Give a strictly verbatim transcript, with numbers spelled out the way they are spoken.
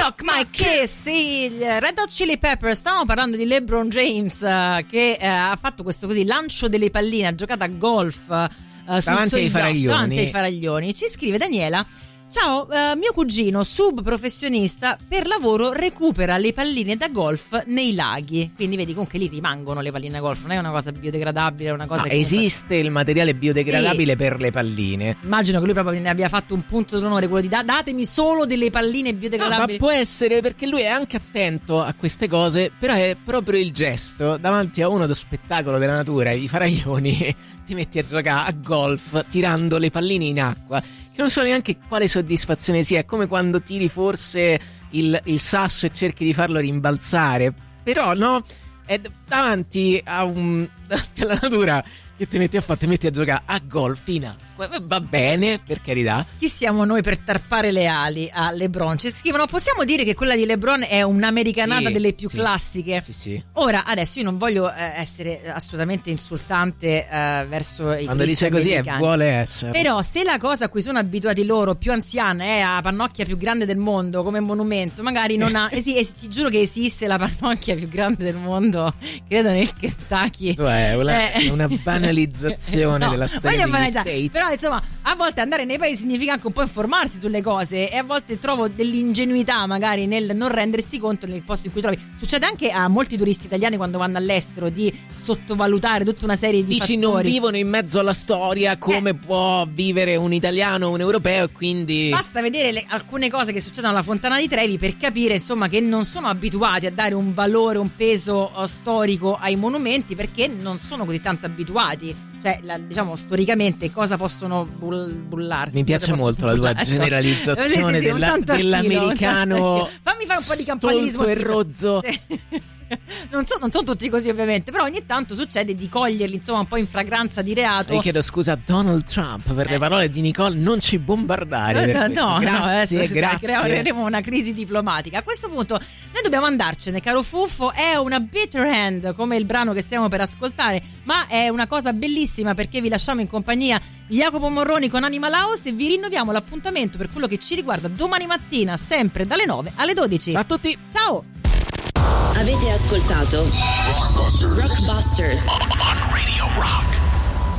Suck My Kiss, il Red Hot Chili Peppers. Stavamo parlando di LeBron James, uh, che uh, ha fatto questo così lancio delle palline, ha giocato a golf uh, davanti ai faraglioni. davanti ai faraglioni. Ci scrive Daniela: ciao, uh, mio cugino sub professionista per lavoro recupera le palline da golf nei laghi. Quindi vedi, comunque lì rimangono le palline da golf, non è una cosa biodegradabile, è una cosa no, che comunque... esiste il materiale biodegradabile sì. per le palline. Immagino che lui proprio ne abbia fatto un punto d'onore, quello di da- datemi solo delle palline biodegradabili. No, ma può essere, perché lui è anche attento a queste cose, però è proprio il gesto davanti a uno dello spettacolo della natura, i faraglioni, ti metti a giocare a golf tirando le palline in acqua. Che non so neanche quale soddisfazione sia, è come quando tiri forse il, il sasso e cerchi di farlo rimbalzare, però no, è davanti a un davanti alla natura che ti metti a fare, ti metti a giocare a golf in acqua. Va bene, per carità. Chi siamo noi per tarpare le ali a LeBron? Ci scrivono: possiamo dire che quella di LeBron è un'americanata sì, delle più sì, classiche? Sì, sì. Ora, adesso io non voglio eh, essere assolutamente insultante eh, verso i quando dice così è, vuole essere. Però se la cosa a cui sono abituati loro, più anziana, è la pannocchia più grande del mondo come monumento, magari non ha... esi- es- ti giuro che esiste la pannocchia più grande del mondo, credo nel Kentucky. È una, eh. una banalizzazione no, della storia degli States. Però insomma, a volte andare nei paesi significa anche un po' informarsi sulle cose, e a volte trovo dell'ingenuità magari nel non rendersi conto nel posto in cui trovi. Succede anche a molti turisti italiani quando vanno all'estero di sottovalutare tutta una serie di Dici, fattori. non vivono in mezzo alla storia come eh. può vivere un italiano o un europeo, e quindi basta vedere le, alcune cose che succedono alla Fontana di Trevi per capire insomma che non sono abituati a dare un valore, un peso uh, storico ai monumenti, perché non sono così tanto abituati. Cioè, la, diciamo, storicamente cosa possono bull, bullarsi? Mi piace molto la tua generalizzazione sì, sì, della, dell'americano. Fammi fare un po' di campanilismo stolto e rozzo. Sì. Non, so, non sono tutti così ovviamente, però ogni tanto succede di coglierli insomma un po' in fragranza di reato. Io chiedo scusa a Donald Trump per eh. le parole di Nicole, non ci bombardare no, per no, no, grazie, no, grazie. Creeremo una crisi diplomatica. A questo punto noi dobbiamo andarcene, caro Fuffo. È una bitter hand come il brano che stiamo per ascoltare, ma è una cosa bellissima perché vi lasciamo in compagnia di Jacopo Morroni con Animal House e vi rinnoviamo l'appuntamento per quello che ci riguarda domani mattina, sempre dalle nove alle dodici. Ciao a tutti. Ciao. Avete ascoltato Rockbusters on Radio Rock.